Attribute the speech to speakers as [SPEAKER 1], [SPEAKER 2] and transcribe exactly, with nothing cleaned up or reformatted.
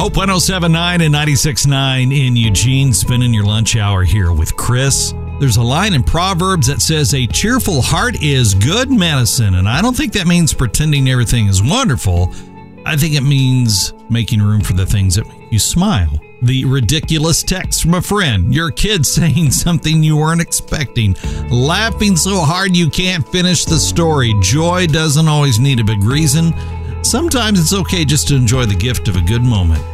[SPEAKER 1] Hope one oh seven point nine and ninety-six point nine in Eugene, spending your lunch hour here with Chris. There's a line in Proverbs that says a cheerful heart is good medicine, and I don't think that means pretending everything is wonderful. I think it means making room for the things that make you smile. The ridiculous text from a friend, your kid saying something you weren't expecting, laughing so hard you can't finish the story. Joy doesn't always need a big reason. Sometimes it's okay just to enjoy the gift of a good moment.